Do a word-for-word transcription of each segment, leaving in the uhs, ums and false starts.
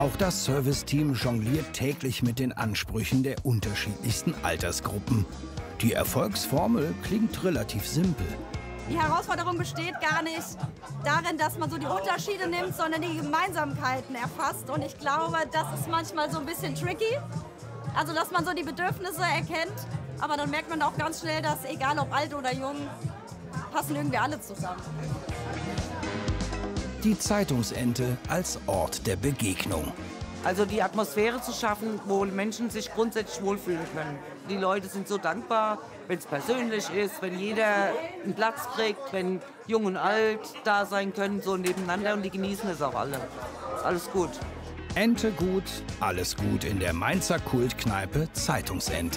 Auch das Serviceteam jongliert täglich mit den Ansprüchen der unterschiedlichsten Altersgruppen. Die Erfolgsformel klingt relativ simpel. Die Herausforderung besteht gar nicht darin, dass man so die Unterschiede nimmt, sondern die Gemeinsamkeiten erfasst. Und ich glaube, das ist manchmal so ein bisschen tricky. Also, dass man so die Bedürfnisse erkennt. Aber dann merkt man auch ganz schnell, dass egal ob alt oder jung, passen irgendwie alle zusammen. Die Zeitungsente als Ort der Begegnung. Also die Atmosphäre zu schaffen, wo Menschen sich grundsätzlich wohlfühlen können. Die Leute sind so dankbar, wenn es persönlich ist, wenn jeder einen Platz kriegt, wenn jung und alt da sein können, so nebeneinander, und die genießen es auch alle. Ist alles gut. Ente gut, alles gut in der Mainzer Kultkneipe Zeitungsente.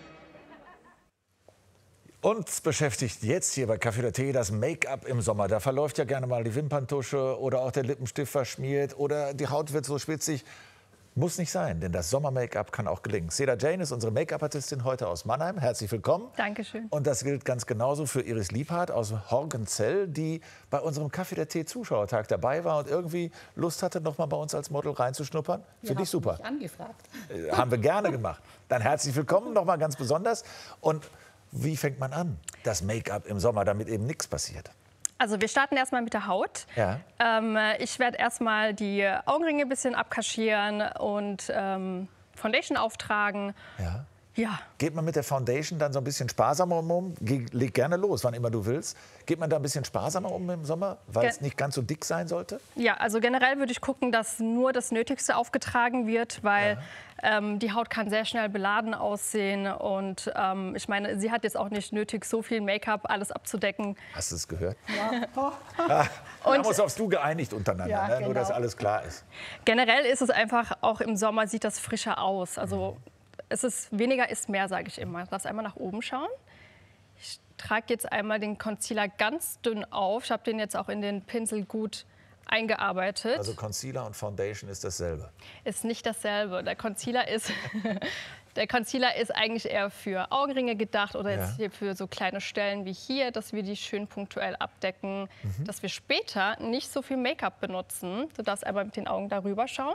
Uns beschäftigt jetzt hier bei Kaffee oder Tee das Make-up im Sommer. Da verläuft ja gerne mal die Wimperntusche oder auch der Lippenstift verschmiert oder die Haut wird so schwitzig. Muss nicht sein, denn das Sommer-Make-up kann auch gelingen. Seda Jane ist unsere Make-up-Artistin heute aus Mannheim. Herzlich willkommen. Dankeschön. Und das gilt ganz genauso für Iris Liebhardt aus Horgenzell, die bei unserem Kaffee der Tee Zuschauertag dabei war und irgendwie Lust hatte, noch mal bei uns als Model reinzuschnuppern. Finde ich super. Mich angefragt. Äh, haben wir gerne gemacht. Dann herzlich willkommen noch mal ganz besonders. Und wie fängt man an, das Make-up im Sommer, damit eben nichts passiert? Also wir starten erstmal mit der Haut. Ja. Ähm, ich werde erstmal die Augenringe ein bisschen abkaschieren und ähm, Foundation auftragen. Ja. Ja. Geht man mit der Foundation dann so ein bisschen sparsamer um? Geh, leg gerne los, wann immer du willst. Geht man da ein bisschen sparsamer um im Sommer, weil Ge es nicht ganz so dick sein sollte? Ja, also generell würde ich gucken, dass nur das Nötigste aufgetragen wird, weil ja. ähm, die Haut kann sehr schnell beladen aussehen. Und ähm, ich meine, sie hat jetzt auch nicht nötig, so viel Make-up alles abzudecken. Hast du es gehört? Ja. Ah, wir haben uns aufs Du geeinigt untereinander, Ja, ne? Nur genau. dass alles klar ist. Generell ist es einfach, auch im Sommer sieht das frischer aus. Also es ist weniger ist mehr, sage ich immer. Lass einmal nach oben schauen. Ich trage jetzt einmal den Concealer ganz dünn auf. Ich habe den jetzt auch in den Pinsel gut eingearbeitet. Also Concealer und Foundation ist dasselbe? Ist nicht dasselbe. Der Concealer ist, der Concealer ist eigentlich eher für Augenringe gedacht oder jetzt Ja. hier für so kleine Stellen wie hier, dass wir die schön punktuell abdecken, Mhm. dass wir später nicht so viel Make-up benutzen. Du darfst einmal mit den Augen darüber schauen.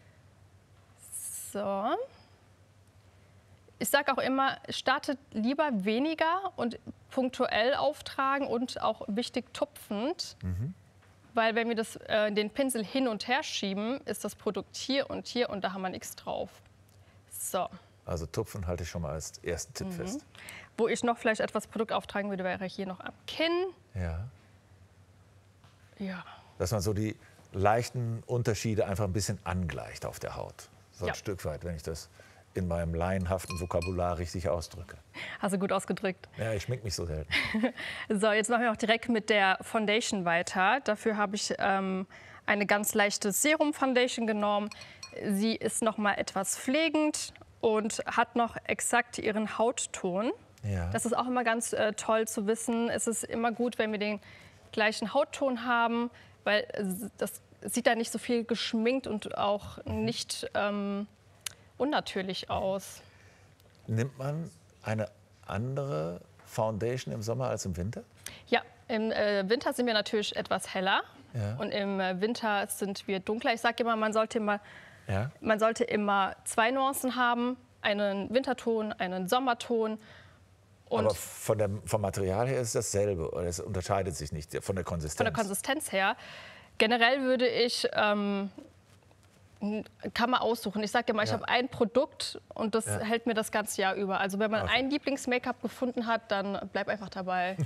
So. Ich sage auch immer, startet lieber weniger und punktuell auftragen und auch wichtig tupfend. Mhm. Weil wenn wir das, äh, den Pinsel hin und her schieben, ist das Produkt hier und hier und da haben wir nichts drauf. So. Also Tupfen halte ich schon mal als ersten Tipp Mhm. fest. Wo ich noch vielleicht etwas Produkt auftragen würde, wäre hier noch am Kinn. Ja. Ja. Dass man so die leichten Unterschiede einfach ein bisschen angleicht auf der Haut. So ein Ja. Stück weit, wenn ich das in meinem laienhaften Vokabular richtig ausdrücke. Hast du gut ausgedrückt. Ja, ich schmink mich so selten. So, jetzt machen wir auch direkt mit der Foundation weiter. Dafür habe ich ähm, eine ganz leichte Serum Foundation genommen. Sie ist noch mal etwas pflegend und hat noch exakt ihren Hautton. Ja. Das ist auch immer ganz äh, toll zu wissen. Es ist immer gut, wenn wir den gleichen Hautton haben, weil äh, das sieht da nicht so viel geschminkt und auch nicht ähm, unnatürlich aus. Nimmt man eine andere Foundation im Sommer als im Winter? Ja, im äh, Winter sind wir natürlich etwas heller Ja. und im äh, Winter sind wir dunkler. Ich sage immer, man sollte immer, Ja. man sollte immer zwei Nuancen haben, einen Winterton, einen Sommerton. Und Aber von der, vom Material her ist es dasselbe, oder es unterscheidet sich nicht von der Konsistenz? von der Konsistenz her. Generell würde ich, ähm, kann man aussuchen. Ich sage immer, ich Ja. habe ein Produkt und das Ja. hält mir das ganze Jahr über. Also wenn man Okay. ein Lieblings-Make-up gefunden hat, dann bleib einfach dabei.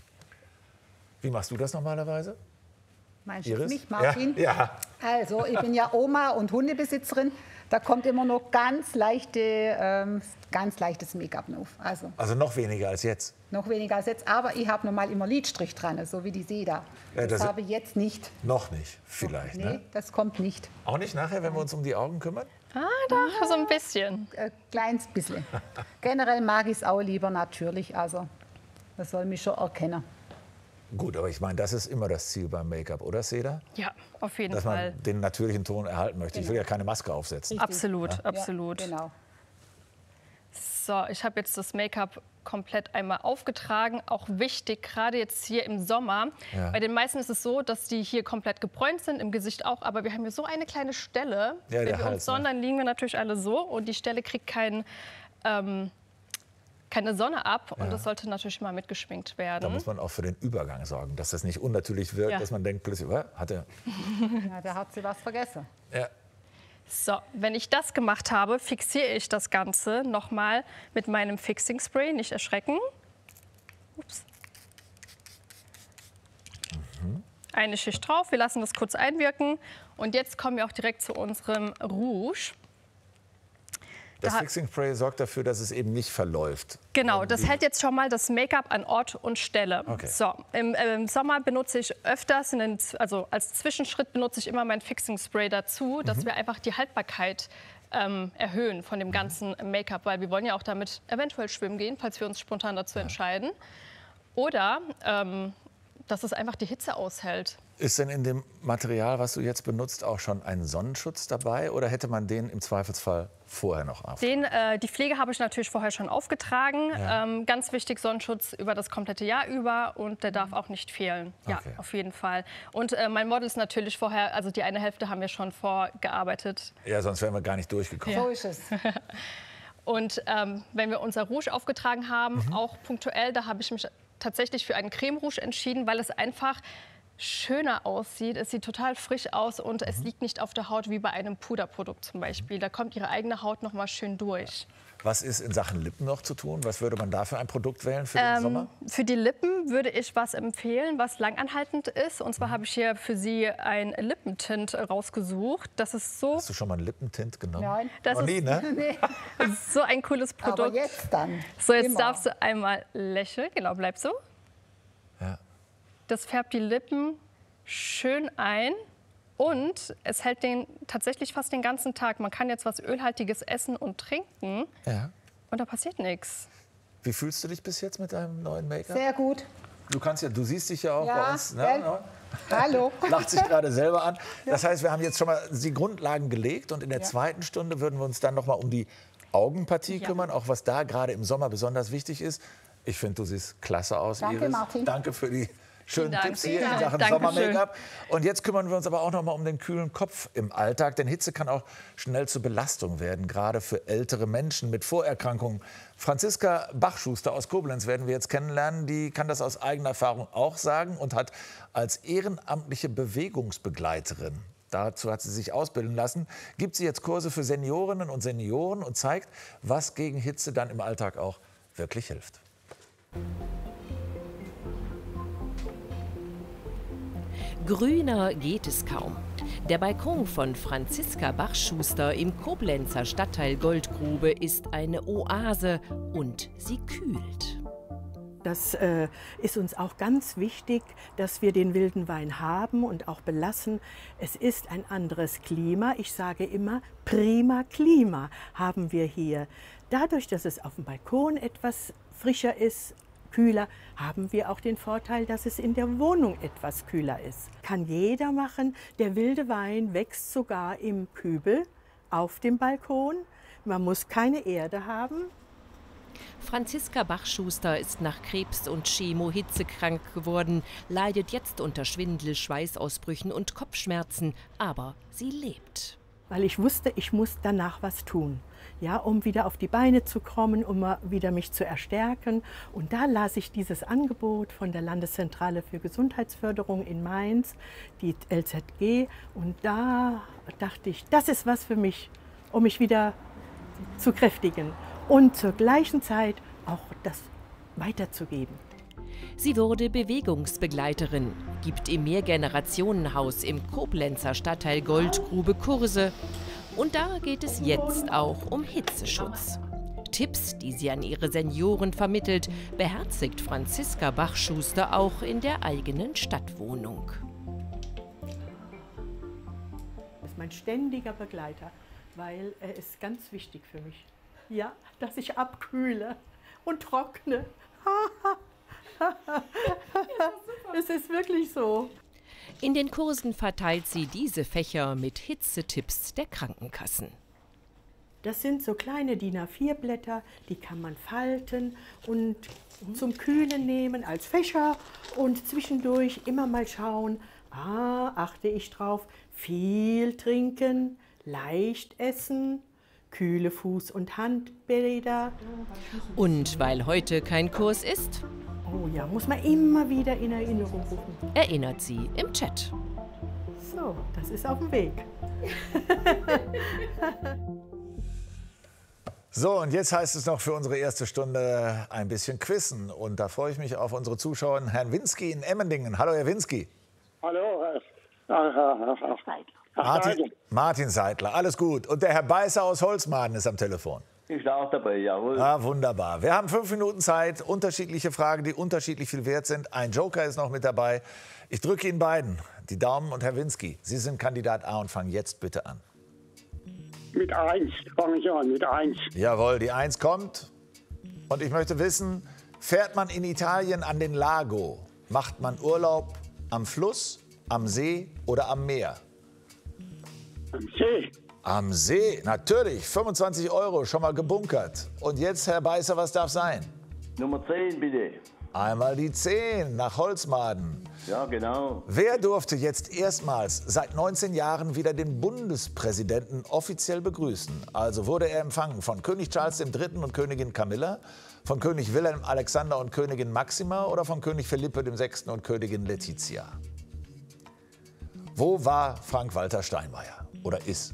Wie machst du das normalerweise? Meinst du Iris? mich, Martin? Ja, ja. Also, ich bin ja Oma und Hundebesitzerin. Da kommt immer noch ganz, leichte, ähm, ganz leichtes Make-up auf. Also Also noch weniger als jetzt. noch weniger als jetzt. Aber ich habe nochmal immer Lidstrich dran, so wie die Seda. Ja, das das- habe ich jetzt nicht. Noch nicht, vielleicht. Nee, Ne? das kommt nicht. Auch nicht nachher, wenn wir uns um die Augen kümmern? Ah, doch, so ein bisschen. Ein kleines bisschen. Generell mag ich es auch lieber natürlich. Also, das soll mich schon erkennen. Gut, aber ich meine, das ist immer das Ziel beim Make-up, oder Seda? Ja, auf jeden Dass Fall. man den natürlichen Ton erhalten möchte. Ich will ja keine Maske aufsetzen. Absolut, Ja, absolut. genau. So, So, ich habe jetzt das Make-up komplett einmal aufgetragen. Auch wichtig, gerade jetzt hier im Sommer. Ja. Bei den meisten ist es so, dass die hier komplett gebräunt sind, im Gesicht auch. Aber wir haben hier so eine kleine Stelle. Ja, Wenn der wir Hals, uns sonnen, ne? liegen wir natürlich alle so. Und die Stelle kriegt kein, ähm, keine Sonne ab. Und Ja. das sollte natürlich mal mitgeschminkt werden. Da muss man auch für den Übergang sorgen, dass das nicht unnatürlich wirkt, Ja. dass man denkt, plötzlich, was, hat er? Ja, da hat sie was vergessen. Ja. So, wenn ich das gemacht habe, fixiere ich das Ganze nochmal mit meinem Fixing Spray. Nicht erschrecken. Ups. Mhm. Eine Schicht drauf, wir lassen das kurz einwirken. Und jetzt kommen wir auch direkt zu unserem Rouge. Das Da- Fixing Spray sorgt dafür, dass es eben nicht verläuft. Genau, das Irgendwie. hält jetzt schon mal das Make-up an Ort und Stelle. Okay. So, im, äh, im Sommer benutze ich öfters, in den, also als Zwischenschritt benutze ich immer mein Fixing Spray dazu, dass Mhm. wir einfach die Haltbarkeit ähm, erhöhen von dem ganzen Make-up, weil wir wollen ja auch damit eventuell schwimmen gehen, falls wir uns spontan dazu entscheiden. Oder ähm, dass es einfach die Hitze aushält. Ist denn in dem Material, was du jetzt benutzt, auch schon ein Sonnenschutz dabei? Oder hätte man den im Zweifelsfall vorher noch auf? Den, äh, die Pflege habe ich natürlich vorher schon aufgetragen. Ja. Ähm, ganz wichtig, Sonnenschutz über das komplette Jahr über und der darf auch nicht fehlen. Ja, Okay. auf jeden Fall. Und äh, mein Model ist natürlich vorher, also die eine Hälfte haben wir schon vorgearbeitet. Ja, sonst wären wir gar nicht durchgekommen. So ist es. Und ähm, wenn wir unser Rouge aufgetragen haben, Mhm. auch punktuell, da habe ich mich tatsächlich für einen Creme Rouge entschieden, weil es einfach schöner aussieht. Es sieht total frisch aus und Mhm. es liegt nicht auf der Haut wie bei einem Puderprodukt zum Beispiel. Da kommt ihre eigene Haut noch mal schön durch. Was ist in Sachen Lippen noch zu tun? Was würde man da für ein Produkt wählen für den Sommer? Ähm, für die Lippen würde ich was empfehlen, was langanhaltend ist. Und zwar Mhm. habe ich hier für Sie ein Lippentint rausgesucht. Das ist so, Hast du schon mal einen Lippentint genommen? Nein. das Noch ist nie, ne? Nee. so ein cooles Aber Produkt. jetzt dann. So, jetzt Immer. darfst du einmal lächeln. Genau, bleib so. Ja. Das färbt die Lippen schön ein. Und es hält den tatsächlich fast den ganzen Tag. Man kann jetzt was Ölhaltiges essen und trinken Ja. und da passiert nichts. Wie fühlst du dich bis jetzt mit deinem neuen Make-up? Sehr gut. Du kannst ja, du siehst dich ja auch Ja, bei uns. Ne? gell? Ne? Hallo. Lacht sich gerade selber an. Das heißt, wir haben jetzt schon mal die Grundlagen gelegt und in der Ja. zweiten Stunde würden wir uns dann noch mal um die Augenpartie Ja. kümmern, auch was da gerade im Sommer besonders wichtig ist. Ich finde, du siehst klasse aus, Danke, Iris. Martin. Danke für die schönen Dank. Tipps hier Ja, in Sachen Dankeschön. Sommer-Make-up. Und jetzt kümmern wir uns aber auch noch mal um den kühlen Kopf im Alltag, denn Hitze kann auch schnell zur Belastung werden, gerade für ältere Menschen mit Vorerkrankungen. Franziska Bachschuster aus Koblenz werden wir jetzt kennenlernen. Die kann das aus eigener Erfahrung auch sagen und hat als ehrenamtliche Bewegungsbegleiterin, dazu hat sie sich ausbilden lassen, gibt sie jetzt Kurse für Seniorinnen und Senioren und zeigt, was gegen Hitze dann im Alltag auch wirklich hilft. Grüner geht es kaum. Der Balkon von Franziska Bachschuster im Koblenzer Stadtteil Goldgrube ist eine Oase und sie kühlt. Das äh, ist uns auch ganz wichtig, dass wir den wilden Wein haben und auch belassen. Es ist ein anderes Klima. Ich sage immer, prima Klima haben wir hier. Dadurch, dass es auf dem Balkon etwas frischer ist, kühler, haben wir auch den Vorteil, dass es in der Wohnung etwas kühler ist. Kann jeder machen. Der wilde Wein wächst sogar im Kübel auf dem Balkon. Man muss keine Erde haben. Franziska Bachschuster ist nach Krebs und Chemo hitzekrank geworden, leidet jetzt unter Schwindel, Schweißausbrüchen und Kopfschmerzen, aber sie lebt. Weil ich wusste, ich muss danach was tun, ja, um wieder auf die Beine zu kommen, um wieder mich zu erstärken. Und da las ich dieses Angebot von der Landeszentrale für Gesundheitsförderung in Mainz, die L Z G. Und da dachte ich, das ist was für mich, um mich wieder zu kräftigen und zur gleichen Zeit auch das weiterzugeben. Sie wurde Bewegungsbegleiterin, gibt im Mehrgenerationenhaus im Koblenzer Stadtteil Goldgrube Kurse. Und da geht es jetzt auch um Hitzeschutz. Tipps, die sie an ihre Senioren vermittelt, beherzigt Franziska Bachschuster auch in der eigenen Stadtwohnung. Das ist mein ständiger Begleiter, weil er ist ganz wichtig für mich. Ja, dass ich abkühle und trockne. Es ist wirklich so. In den Kursen verteilt sie diese Fächer mit Hitzetipps der Krankenkassen. Das sind so kleine D I N A vier Blätter, die kann man falten und zum Kühlen nehmen als Fächer und zwischendurch immer mal schauen, ah, achte ich drauf, viel trinken, leicht essen, kühle Fuß- und Handbäder. Und weil heute kein Kurs ist, oh ja, muss man immer wieder in Erinnerung rufen. erinnert sie im Chat. So, das ist auf dem Weg. So, und jetzt heißt es noch für unsere erste Stunde ein bisschen quizzen. Und da freue ich mich auf unsere Zuschauer, Herrn Winski in Emmendingen. Hallo, Herr Winski. Hallo, Herr, Herr, Herr, Herr, Herr Martin, Martin Seidler, alles gut. Und der Herr Beißer aus Holzmaden ist am Telefon. Ist auch dabei, jawohl. Ah, wunderbar. Wir haben fünf Minuten Zeit, unterschiedliche Fragen, die unterschiedlich viel wert sind. Ein Joker ist noch mit dabei. Ich drücke Ihnen beiden die Daumen und Herr Winski, Sie sind Kandidat A und fangen jetzt bitte an. Mit eins fange ich an, mit eins. Jawohl, die eins kommt. Und ich möchte wissen, fährt man in Italien an den Lago? Macht man Urlaub am Fluss, am See oder am Meer? Am See. Am See, natürlich. fünfundzwanzig Euro, schon mal gebunkert. Und jetzt, Herr Beißer, was darf sein? Nummer zehn, bitte. Einmal die zehn nach Holzmaden. Ja, genau. Wer durfte jetzt erstmals seit neunzehn Jahren wieder den Bundespräsidenten offiziell begrüßen? Also wurde er empfangen von König Charles der Dritte und Königin Camilla, von König Wilhelm Alexander und Königin Maxima oder von König Philippe der Sechste und Königin Letizia? Wo war Frank-Walter Steinmeier oder ist?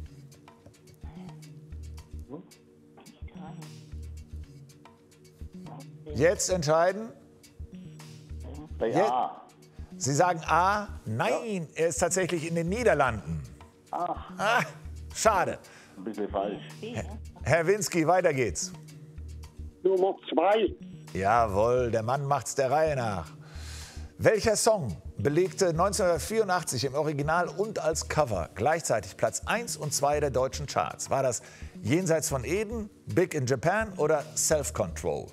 Jetzt entscheiden. Bei Jetzt. A. Sie sagen A. Nein, er ist tatsächlich in den Niederlanden. Ach, Ah, schade. ein bisschen falsch. Herr Winski, weiter geht's. Nummer zwei. Jawohl, der Mann macht's der Reihe nach. Welcher Song belegte neunzehnhundertvierundachtzig im Original und als Cover gleichzeitig Platz eins und zwei der deutschen Charts? War das Jenseits von Eden, Big in Japan oder Self-Control?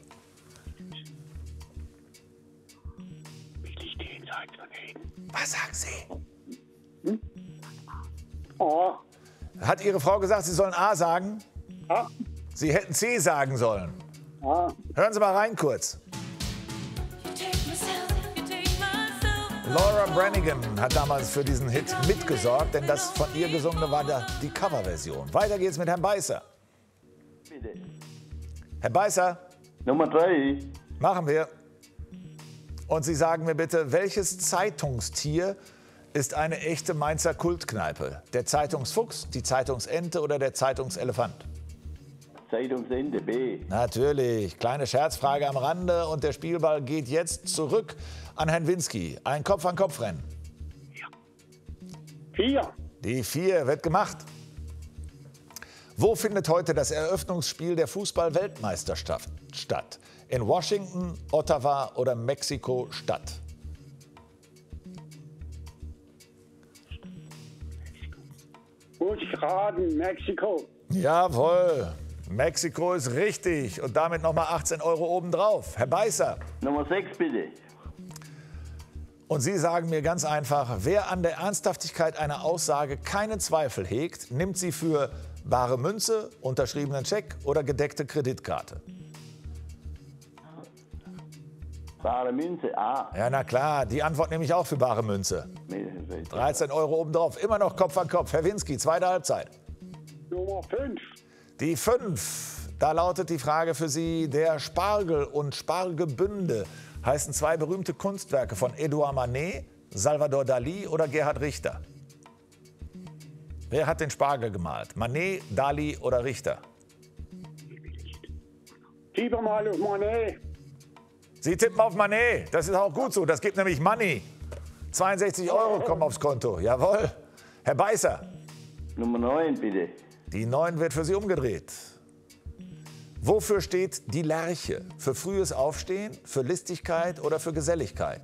Was sagen Sie? Hm? A. Hat Ihre Frau gesagt, Sie sollen A sagen? A. Sie hätten C sagen sollen. A. Hören Sie mal rein kurz. Laura Branigan hat damals für diesen Hit mitgesorgt, denn das von ihr gesungene war da die Coverversion. Weiter geht's mit Herrn Beißer. Bitte. Herr Beißer, Nummer drei. machen wir. Und Sie sagen mir bitte, welches Zeitungstier ist eine echte Mainzer Kultkneipe? Der Zeitungsfuchs, die Zeitungsente oder der Zeitungselefant? Zeitungsende, B. Natürlich. Kleine Scherzfrage am Rande und der Spielball geht jetzt zurück an Herrn Winski. Ein Kopf-an-Kopf-Rennen. Vier. Die vier wird gemacht. Wo findet heute das Eröffnungsspiel der Fußball-Weltmeisterschaft statt? In Washington, Ottawa oder Mexiko-Stadt? Muss ich raten, Mexiko. Jawohl, Mexiko ist richtig und damit nochmal achtzehn Euro obendrauf. Herr Beißer. Nummer sechs, bitte. Und Sie sagen mir ganz einfach, wer an der Ernsthaftigkeit einer Aussage keinen Zweifel hegt, nimmt sie für bare Münze, unterschriebenen Scheck oder gedeckte Kreditkarte? Bare Münze, A. Ja, na klar, die Antwort nehme ich auch für bare Münze. dreizehn Euro obendrauf, immer noch Kopf an Kopf. Herr Winski, zweite Halbzeit. Nummer fünf. Die fünf, da lautet die Frage für Sie, der Spargel und Spargelbünde heißen zwei berühmte Kunstwerke von Edouard Manet, Salvador Dali oder Gerhard Richter. Wer hat den Spargel gemalt? Manet, Dali oder Richter? Tippe mal auf Monet. Sie tippen auf Manet, das ist auch gut so, das gibt nämlich Money. zweiundsechzig Euro kommen aufs Konto, jawohl. Herr Beißer. Nummer neun, bitte. Die neun wird für Sie umgedreht. Wofür steht die Lerche? Für frühes Aufstehen, für Listigkeit oder für Geselligkeit?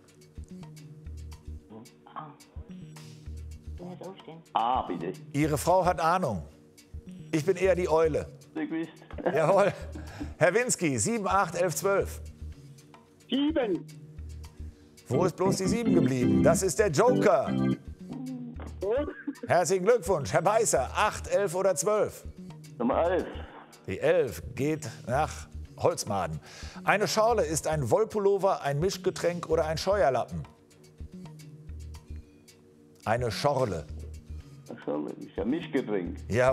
A, bitte. Ihre Frau hat Ahnung. Ich bin eher die Eule. Ich wisst. Jawohl. Herr Winski, sieben, acht, elf, zwölf. Sieben. Wo ist bloß die sieben geblieben? Das ist der Joker. Und? Herzlichen Glückwunsch. Herr Beißer, acht, elf oder zwölf? Nummer elf. Die elf geht nach Holzmaden. Eine Schorle ist ein Wollpullover, ein Mischgetränk oder ein Scheuerlappen. Eine Schorle. Ach so, das ist ja Mischgetränk. Ja.